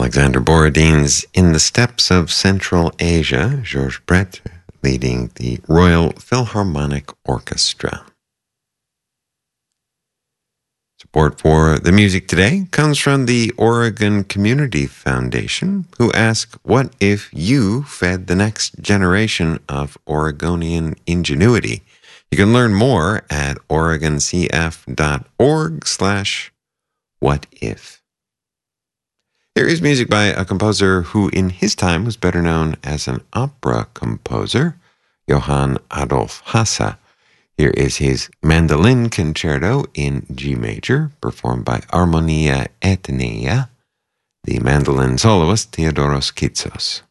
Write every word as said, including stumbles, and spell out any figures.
Alexander Borodin's In the Steppes of Central Asia, Georges Brett leading the Royal Philharmonic Orchestra. Support for the music today comes from the Oregon Community Foundation, who ask, what if you fed the next generation of Oregonian ingenuity? You can learn more at oregoncf.org slash what if. Here is music by a composer who in his time was better known as an opera composer, Johann Adolf Hasse. Here is his Mandolin Concerto in G major, performed by Harmonia Atenea, the mandolin soloist Theodoros Kitsos.